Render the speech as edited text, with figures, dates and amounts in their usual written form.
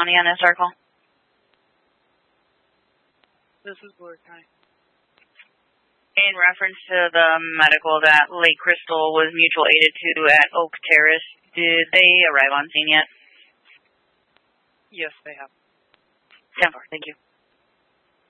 County on this article? This is Blair County. In reference to the medical that Lake Crystal was mutual aided to at Oak Terrace, did they arrive on scene yet? Yes, they have. 10-4, thank you.